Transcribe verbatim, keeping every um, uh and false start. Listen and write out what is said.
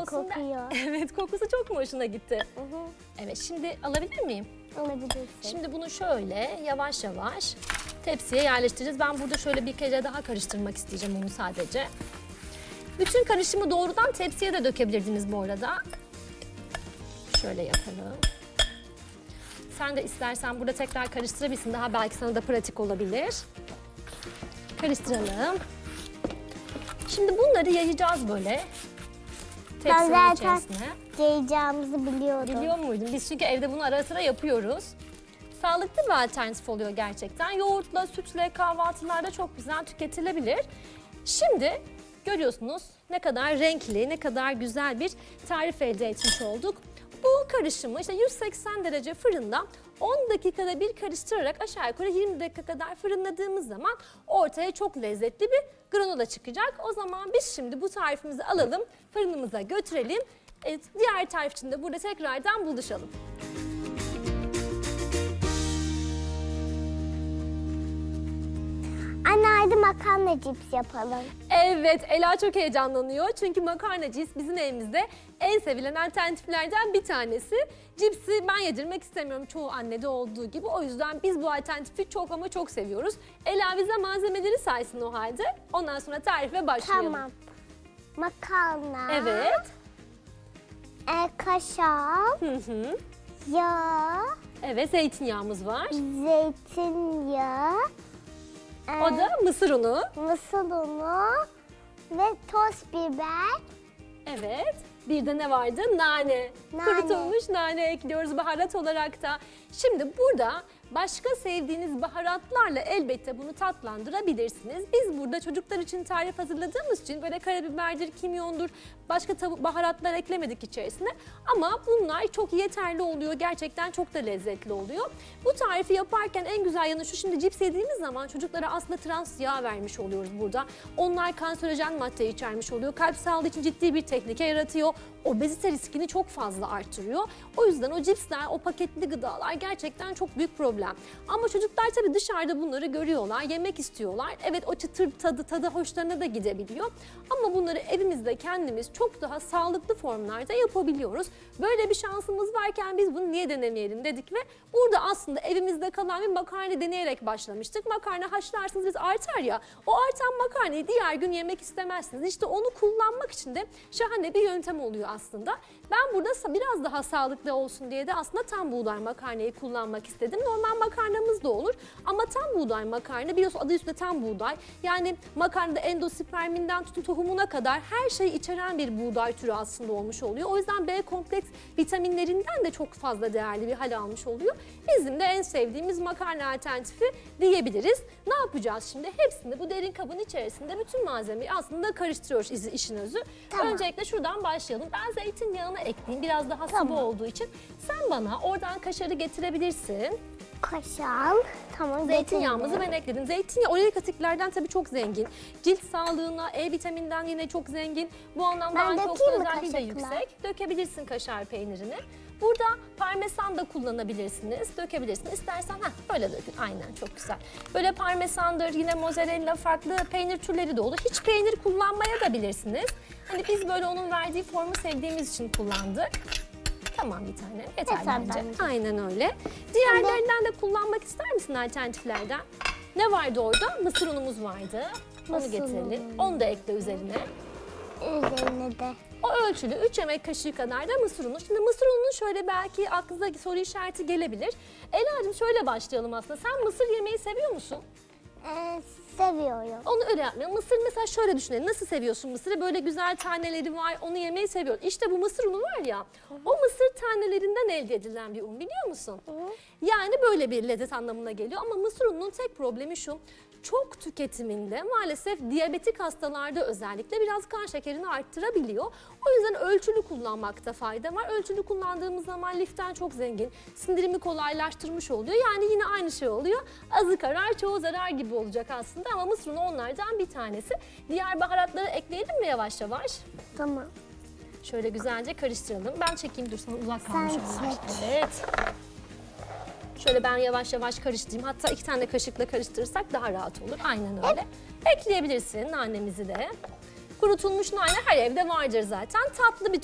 olsun. kokuyor. Evet, kokusu çok mu hoşuna gitti? Hı hı. Evet, şimdi alabilir miyim? Alabilirsin. Şimdi bunu şöyle yavaş yavaş tepsiye yerleştireceğiz. Ben burada şöyle bir kere daha karıştırmak isteyeceğim onu sadece. Bütün karışımı doğrudan tepsiye de dökebilirdiniz bu arada. Şöyle yapalım. Sen de istersen burada tekrar karıştırabilirsin. Daha belki sana da pratik olabilir. Karıştıralım. Şimdi bunları yayacağız böyle. Ben Tepsinin zaten içerisine. yiyeceğimizi biliyordum. Biliyor muydun? Biz çünkü evde bunu ara sıra yapıyoruz. Sağlıklı bir alternatif oluyor gerçekten. Yoğurtla, sütle, kahvaltılarda çok güzel tüketilebilir. Şimdi görüyorsunuz ne kadar renkli, ne kadar güzel bir tarif elde etmiş olduk. Bu karışımı işte yüz seksen derece fırında on dakikada bir karıştırarak aşağı yukarı yirmi dakika kadar fırınladığımız zaman ortaya çok lezzetli bir granola çıkacak. O zaman biz şimdi bu tarifimizi alalım, fırınımıza götürelim. Evet, diğer tarif için de burada tekrardan buluşalım. Anne hadi makarna cips yapalım. Evet, Ela çok heyecanlanıyor çünkü makarna cips bizim evimizde en sevilen alternatiflerden bir tanesi. Cipsi ben yedirmek istemiyorum çoğu annede olduğu gibi. O yüzden biz bu alternatifi çok ama çok seviyoruz. Ela bize malzemeleri saysın o halde. Ondan sonra tarife başlayalım. Tamam. Makarna. Evet. E, kaşar. Hı hı. Yağ. Evet, zeytinyağımız var. Zeytinyağı. e, O da mısır unu. Mısır unu. Ve toz biber. Evet. Bir de ne vardı? Nane. Nane. Kurutulmuş nane ekliyoruz baharat olarak da. Şimdi burada başka sevdiğiniz baharatlarla elbette bunu tatlandırabilirsiniz. Biz burada çocuklar için tarif hazırladığımız için böyle karabiberdir, kimyondur, başka tabu- baharatlar eklemedik içerisine. Ama bunlar çok yeterli oluyor. Gerçekten çok da lezzetli oluyor. Bu tarifi yaparken en güzel yanı şu: şimdi cips yediğimiz zaman çocuklara aslında trans yağ vermiş oluyoruz burada. Onlar kanserojen madde içermiş oluyor. Kalp sağlığı için ciddi bir tehlike yaratıyor. Obezite riskini çok fazla artırıyor. O yüzden o cipsler, o paketli gıdalar gerçekten çok büyük problem. Ama çocuklar tabii dışarıda bunları görüyorlar, yemek istiyorlar. Evet, o çıtır tadı, tadı hoşlarına da gidebiliyor. Ama bunları evimizde kendimiz çok daha sağlıklı formlarda yapabiliyoruz. Böyle bir şansımız varken biz bunu niye denemeyelim dedik ve burada aslında evimizde kalan bir makarna deneyerek başlamıştık. Makarna haşlarsınız, biz artar ya, o artan makarnayı diğer gün yemek istemezsiniz. İşte onu kullanmak için de şahane bir yöntem oluyor aslında. Ben burada biraz daha sağlıklı olsun diye de aslında tam buğday makarnayı kullanmak istedim. Normal makarnamız da olur ama tam buğday makarna, biliyorsun adı üstünde tam buğday. Yani makarnada endosperminden tutun tohumuna kadar her şeyi içeren bir buğday türü aslında olmuş oluyor. O yüzden B kompleks vitaminlerinden de çok fazla değerli bir hal almış oluyor. Bizim de en sevdiğimiz makarna alternatifi diyebiliriz. Ne yapacağız şimdi? Hepsini bu derin kabın içerisinde bütün malzemeyi aslında karıştırıyoruz, izi- işin özü. Tamam. Öncelikle şuradan başlayalım. Ben zeytinyağını ekleyeyim biraz daha sıvı Tamam. olduğu için. Sen bana oradan kaşarı getirebilirsin. Kaşar. Tamam. Zeytinyağımızı getirdim. ben ekledim. Zeytinyağı oleik asitlerden tabii çok zengin. Cilt sağlığına, E vitaminden yine çok zengin. Bu anlamda Ben antioksidan dökeyim mi özelliği de kaşıkla? yüksek. Dökebilirsin kaşar peynirini. Burada parmesan da kullanabilirsiniz. Dökebilirsiniz. İstersen heh, böyle dökün. Aynen, çok güzel. Böyle parmesandır, yine mozzarella, farklı peynir türleri de olur. Hiç peynir kullanmaya da bilirsiniz. Hani biz böyle onun verdiği formu sevdiğimiz için kullandık. Tamam, bir tane yeter Yeter bence. bence. Aynen öyle. Diğerlerinden de kullanmak ister misin alternatiflerden? Ne vardı orada? Mısır unumuz vardı. Onu Mısır getirelim. unu. Onu da ekle üzerine. Üzerine de. O ölçülü üç yemek kaşığı kadar da mısır unu. Şimdi mısır ununun şöyle belki aklınıza soru işareti gelebilir. Ela'cığım şöyle başlayalım aslında. Sen mısır yemeyi seviyor musun? Ee, seviyorum. Onu öyle yapmayalım. Mısır mesela şöyle düşünelim. Nasıl seviyorsun mısırı? Böyle güzel taneleri var. Onu yemeyi seviyorsun. İşte bu mısır unu var ya. O mısır tanelerinden elde edilen bir un, biliyor musun? Yani böyle bir lezzet anlamına geliyor. Ama mısır ununun tek problemi şu: çok tüketiminde maalesef diyabetik hastalarda özellikle biraz kan şekerini arttırabiliyor. O yüzden ölçülü kullanmakta fayda var. Ölçülü kullandığımız zaman liften çok zengin, sindirimi kolaylaştırmış oluyor. Yani yine aynı şey oluyor. Azı karar, çoğu zarar gibi olacak aslında ama mısır unu onlardan bir tanesi. Diğer baharatları ekleyelim mi yavaş yavaş? Tamam. Şöyle güzelce karıştıralım. Ben çekeyim, dur, sana uzak kalmış Sen onlar. çek. Evet. Şöyle ben yavaş yavaş karıştırayım. Hatta iki tane kaşıkla karıştırırsak daha rahat olur. Aynen öyle. Ekleyebilirsin nanemizi de. Kurutulmuş nane her evde vardır zaten. Tatlı bir